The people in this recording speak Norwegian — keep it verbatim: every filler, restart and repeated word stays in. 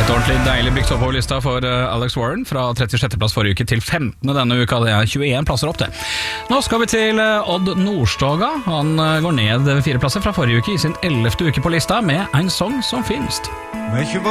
Et ordentlig deilig blikk oppover lista for Alex Warren, fra trettisjette plass forrige uke til femtende denne uka. Det er tjueen plasser opp det. Nå skal vi til Odd Nordstoga. Han går ned fire plasser fra forrige uke i sin ellevte uke på lista med En sånn som finst.